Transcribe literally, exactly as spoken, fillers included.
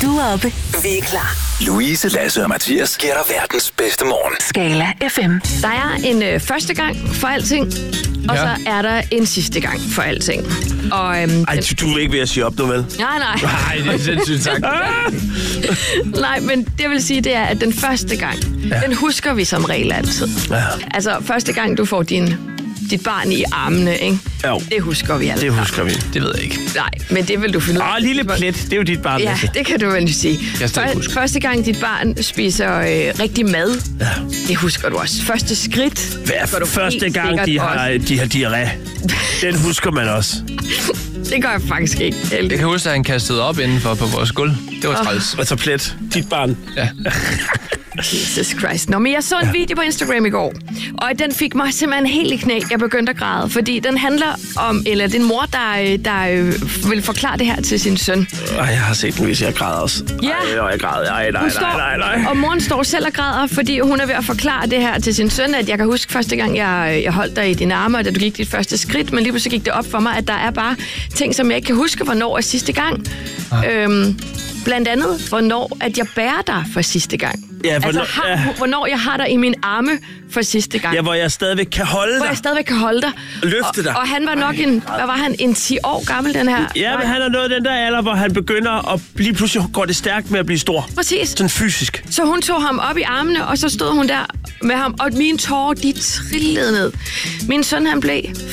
Du er oppe. Vi er klar. Louise, Lasse og Mathias giver dig verdens bedste morgen. Skala F M. Der er en øh, første gang for alting, og Ja. så er der en sidste gang for alting. Og, øhm, Ej, du, du er ikke ved at sige op nu, vel? nej, nej. Nej, det er sindssygt sagt. Nej, men det vil sige, det er, at den første gang, ja. den husker vi som regel altid. Ja. Altså, første gang, du får din, dit barn i armene, ikke? Jo. Det husker vi altid. Det husker vi. Det ved jeg ikke. Nej, men det vil du finde ud af. Åh, lille plet. Det er jo dit barn, Ja, Lasse. det kan du vel sige. Jeg stadig Før, huske. første gang, dit barn spiser øh, rigtig mad, Ja. det husker du også. Første skridt, Hvad husker du er første helt gang, sikkert de har, også. de har diarré? Den husker man også. Det gør jeg faktisk ikke. Jeg Heldig. kan huske, at han kastede op indenfor på vores gulv. Det var træls. Altså plet. Dit barn. Ja. Jesus Christ. Nå, men jeg så en video på Instagram i går, og den fik mig simpelthen helt i knæ. Jeg begyndte at græde, fordi den handler om, eller det er en mor, der, der øh, vil forklare det her til sin søn. Ej, jeg har set den, hvis jeg græder også. Ja. Ej, jeg græder. Ej, nej, Hun nej, står, nej, nej. og moren står selv og græder, fordi hun er ved at forklare det her til sin søn, at jeg kan huske første gang, jeg, jeg holdt dig i dine arme, da du gik dit første skridt, men lige pludselig gik det op for mig, at der er bare ting, som jeg ikke kan huske, hvornår er sidste gang. Ah. Øhm, blandt andet, hvornår at jeg bærer dig for sidste gang. Ja, hvornår- altså, har, ja. hvornår jeg har dig i mine arme for sidste gang. Ja, hvor jeg stadigvæk kan holde Hvor dig. jeg stadigvæk kan holde dig. Løfte og, dig. Og han var nok en, hvad var han, en ti år gammel, den her? Ja, men han er nået den der alder, hvor han begynder at lige pludselig går det stærkt med at blive stor. Præcis. Sådan fysisk. Så hun tog ham op i armene, og så stod hun der med ham, og mine tårer, de trillede ned. Min søn, han blev